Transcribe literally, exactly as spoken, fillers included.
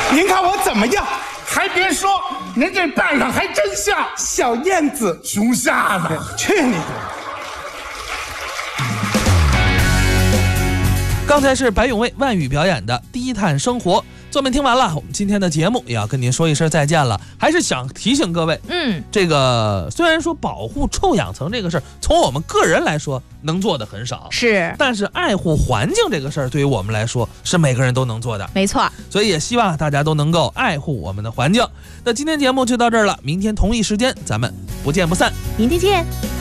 您看我怎么样？ 还别说，您这扮上还真像小燕子， 熊瞎子。 去你的！ 刚才是白永卫、万宇表演的《低碳生活》。作品听完了，我们今天的节目也要跟您说一声再见了。还是想提醒各位， 嗯， 这个虽然说保护臭氧层这个事儿，从我们个人来说能做的很少， 是， 但是爱护环境这个事儿，对于我们来说是每个人都能做的， 没错。 所以也希望大家都能够爱护我们的环境。那今天节目就到这儿了，明天同一时间咱们不见不散。 明天见。